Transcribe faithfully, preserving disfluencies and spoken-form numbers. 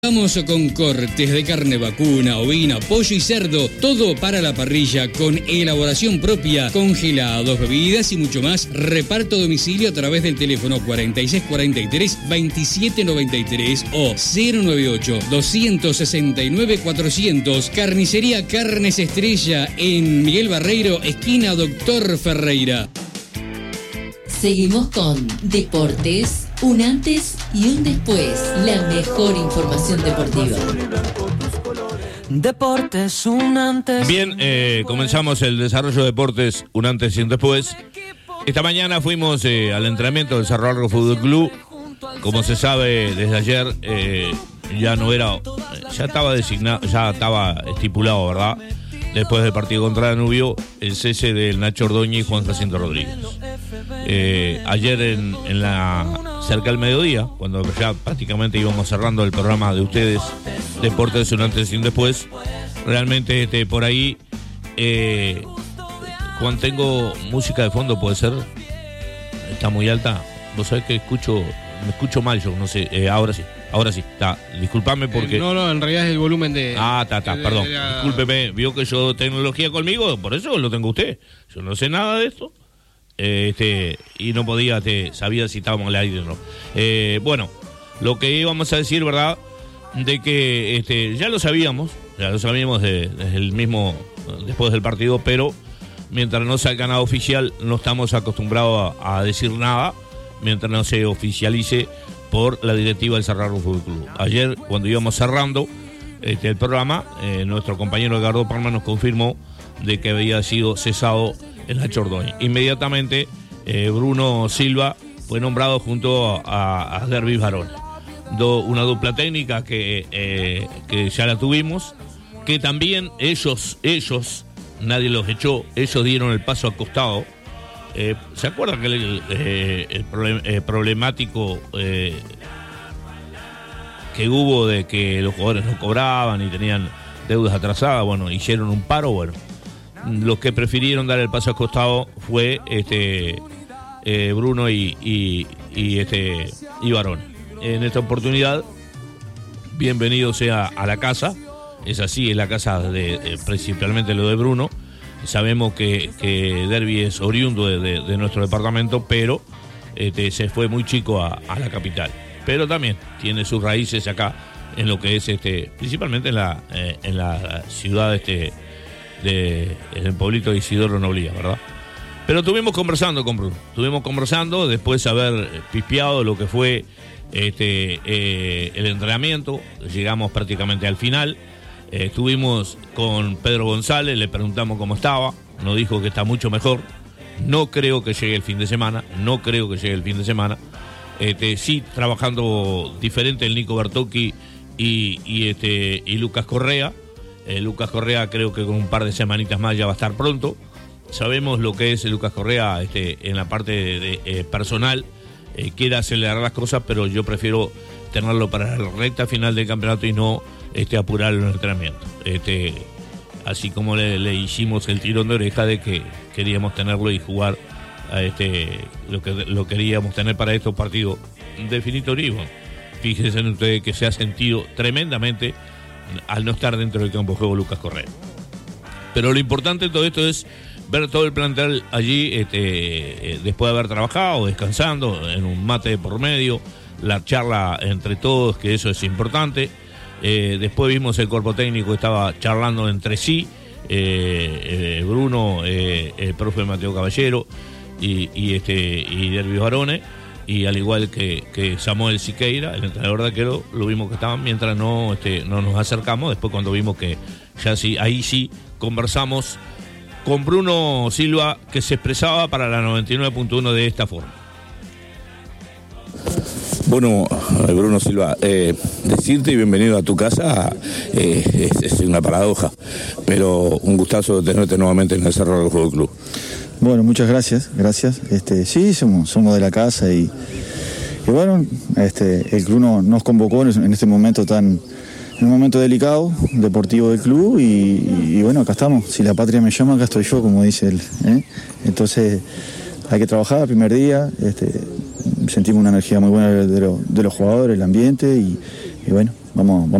Vamos con cortes de carne vacuna, ovina, pollo y cerdo, todo para la parrilla con elaboración propia, congelados, bebidas y mucho más. Reparto a domicilio a través del teléfono cuarenta y seis cuarenta y tres, veintisiete noventa y tres o cero noventa y ocho, doscientos sesenta y nueve, cuatrocientos. Carnicería Carnes Estrella en Miguel Barreiro, esquina Doctor Ferreira. Seguimos con Deportes, un antes y un después. La mejor información deportiva. Deportes, un antes. Bien, eh, comenzamos el desarrollo de Deportes, un antes y un después. Esta mañana fuimos eh, al entrenamiento del Cerro Largo Fútbol Club. Como se sabe, desde ayer eh, ya no era, ya estaba designado, ya estaba estipulado, ¿verdad? Después del partido contra Danubio, el cese del Nacho Ordóñez y Juan Jacinto Rodríguez. Eh, ayer en, en la cerca del mediodía, cuando ya prácticamente íbamos cerrando el programa de ustedes, Deportes un antes y un después, realmente este, por ahí, eh, Juan, tengo música de fondo, ¿puede ser? Está muy alta. Vos sabés que escucho, me escucho mal yo, no sé, eh, ahora sí. Ahora sí, está. Discúlpame porque... Eh, no, no, en realidad es el volumen de... Ah, está, está, de, perdón. De la... Discúlpeme, vio que yo tecnología conmigo, por eso lo tengo usted. Yo no sé nada de esto. Eh, este y no podía, te, sabía si estábamos al aire o no. Eh, bueno, lo que íbamos a decir, ¿verdad? De que este, ya lo sabíamos, ya lo sabíamos de, desde el mismo, después del partido, pero mientras no salga nada oficial, no estamos acostumbrados a, a decir nada, mientras no se oficialice por la directiva del Cerro Largo Fútbol Club. Ayer, cuando íbamos cerrando este, el programa, eh, nuestro compañero Edgardo Palma nos confirmó de que había sido cesado el Nacho Ordóñez. Inmediatamente, eh, Bruno Silva fue nombrado junto a, a Derby Varón. Do, una dupla técnica que, eh, que ya la tuvimos, que también ellos, ellos, nadie los echó, ellos dieron el paso al costado. Eh, ¿Se acuerdan que el, eh, el problem, eh, problemático eh, que hubo de que los jugadores no cobraban y tenían deudas atrasadas? Bueno, hicieron un paro. Bueno, los que prefirieron dar el paso al costado fue este eh, Bruno y, y, y este y Varón. En esta oportunidad, bienvenido sea a la casa. Es así, es la casa de eh, principalmente lo de Bruno. Sabemos que, que Derby es oriundo de, de, de nuestro departamento, pero este, se fue muy chico a, a la capital. Pero también tiene sus raíces acá, en lo que es este, principalmente en la, eh, en la ciudad este, de, en el pueblito de Isidoro Noblía, ¿verdad? Pero estuvimos conversando con Bruno, estuvimos conversando después de haber pispeado lo que fue este, eh, el entrenamiento, llegamos prácticamente al final. Eh, estuvimos con Pedro González, le preguntamos cómo estaba, nos dijo que está mucho mejor. No creo que llegue el fin de semana, no creo que llegue el fin de semana. Este, sí, trabajando diferente el Nico Bertocchi y, y, este, y Lucas Correa. Eh, Lucas Correa creo que con un par de semanitas más ya va a estar pronto. Sabemos lo que es Lucas Correa este, en la parte de, de, eh, personal, eh, quiere acelerar las cosas, pero yo prefiero tenerlo para la recta final del campeonato y no este, apurar el entrenamiento. Este, así como le, le hicimos el tirón de oreja de que queríamos tenerlo y jugar a este, lo que lo queríamos tener para estos partidos definitorios. Fíjense en ustedes que se ha sentido tremendamente al no estar dentro del campo de juego Lucas Correa. Pero lo importante de todo esto es ver todo el plantel allí este, después de haber trabajado, descansando, en un mate de por medio, la charla entre todos, que eso es importante. Eh, después vimos el cuerpo técnico estaba charlando entre sí, eh, eh, Bruno, eh, el profe Mateo Caballero y, y, este, y Derby Varone, y al igual que, que Samuel Siqueira, el entrenador de arquero, lo vimos que estaban mientras no, este, no nos acercamos. Después cuando vimos que ya sí, ahí sí conversamos con Bruno Silva, que se expresaba para la noventa y nueve punto uno de esta forma. Bueno, Bruno Silva, eh, decirte bienvenido a tu casa eh, es, es una paradoja, pero un gustazo tenerte nuevamente en el Cerro Largo Fútbol Club. Bueno, muchas gracias, gracias. Este, sí, somos, somos de la casa y, y bueno, este, el club no, nos convocó en este momento tan, en un momento delicado, deportivo del club y, y, y bueno, acá estamos. Si la patria me llama, acá estoy yo, como dice él. ¿eh? Entonces hay que trabajar el primer día. Este, sentimos una energía muy buena de, lo, de los jugadores, el ambiente y, y bueno, vamos, vamos